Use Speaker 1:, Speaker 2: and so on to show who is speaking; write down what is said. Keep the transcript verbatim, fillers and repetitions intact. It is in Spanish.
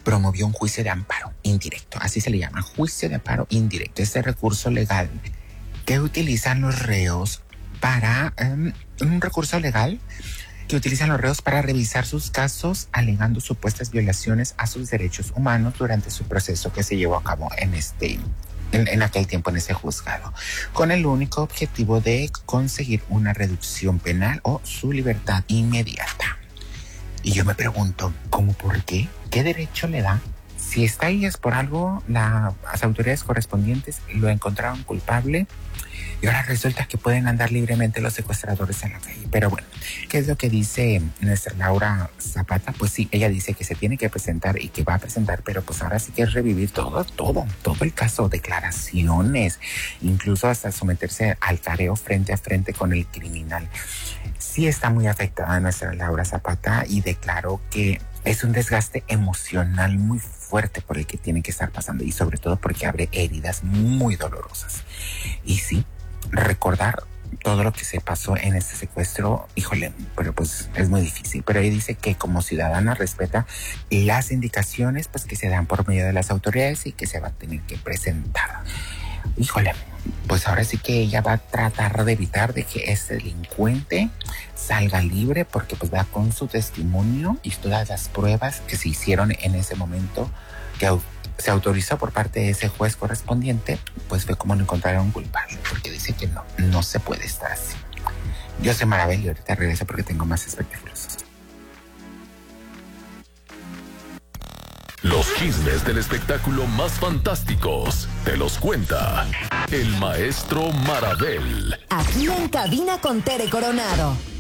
Speaker 1: promovió un juicio de amparo indirecto, así se le llama, juicio de amparo indirecto. Este recurso legal que utilizan los reos para, um, un recurso legal que utilizan los reos para revisar sus casos alegando supuestas violaciones a sus derechos humanos durante su proceso que se llevó a cabo en este En, en aquel tiempo en ese juzgado, con el único objetivo de conseguir una reducción penal o su libertad inmediata. Y yo me pregunto, ¿cómo por qué? ¿Qué derecho le da? Si está ahí es por algo, la, las autoridades correspondientes lo encontraron culpable y ahora resulta que pueden andar libremente los secuestradores en la calle. Pero bueno, ¿qué es lo que dice nuestra Laura Zapata? Pues sí, ella dice que se tiene que presentar y que va a presentar, pero pues ahora sí que es revivir todo, todo, todo el caso, declaraciones, incluso hasta someterse al careo frente a frente con el criminal. Sí está muy afectada nuestra Laura Zapata y declaró que es un desgaste emocional muy fuerte por el que tiene que estar pasando y sobre todo porque abre heridas muy dolorosas. Y sí, recordar todo lo que se pasó en este secuestro, híjole, pero pues es muy difícil. Pero ahí dice que como ciudadana respeta las indicaciones pues que se dan por medio de las autoridades y que se va a tener que presentar. Híjole, pues ahora sí que ella va a tratar de evitar de que este delincuente salga libre porque pues va con su testimonio y todas las pruebas que se hicieron en ese momento que se autorizó por parte de ese juez correspondiente, pues fue como no encontraron culpable, porque dice que no, no se puede estar así. Yo soy Marabel y ahorita regreso porque tengo más espectáculos.
Speaker 2: Los chismes del espectáculo más fantásticos te los cuenta el maestro Marabel.
Speaker 3: Aquí en Cabina con Tere Coronado.